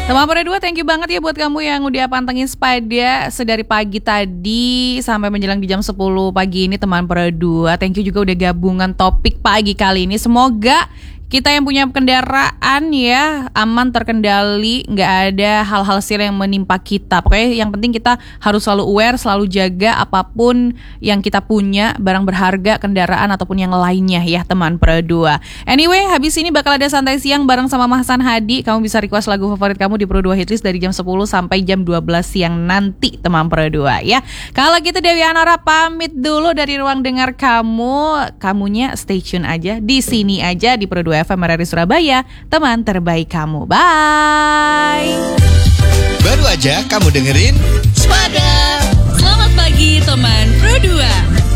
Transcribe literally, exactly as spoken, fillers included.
Teman Pro dua, thank you banget ya buat kamu yang udah pantengin Spada sedari pagi tadi sampai menjelang di jam sepuluh pagi ini teman Pro dua. Thank you juga udah gabungan topik pagi kali ini. Semoga kita yang punya kendaraan ya aman, terkendali, nggak ada hal-hal sil yang menimpa kita. Pokoknya yang penting kita harus selalu aware, selalu jaga apapun yang kita punya, barang berharga, kendaraan ataupun yang lainnya ya teman Pro dua. Anyway, habis ini bakal ada santai siang bareng sama Mahsan Hadi. Kamu bisa request lagu favorit kamu di Pro dua Hitlist dari jam sepuluh sampai jam dua belas siang nanti teman Pro dua ya. Kalau gitu Dewi Anora pamit dulu dari ruang dengar kamu. Kamunya stay tune aja di sini aja di Pro dua F M R R I Surabaya, teman terbaik kamu. Bye. Baru aja kamu dengerin Spada. Selamat pagi teman Pro dua.